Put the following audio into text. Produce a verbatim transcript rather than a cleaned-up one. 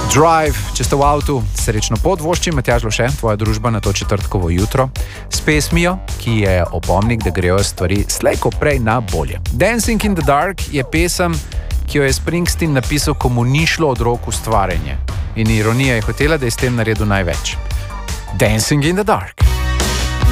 Drive, če ste v avtu, srečno pot vošči, Matjaž Lovše, tvoja družba na to četrtkovo jutro, s pesmijo, ki je opomnik, da grejo stvari slej ko prej na bolje. Dancing in the Dark je pesem, ki jo je Springsteen napisal, ko mu ni šlo od rok ustvarjanje. In ironija je hotela, da je s tem naredil največ. Dancing in the Dark.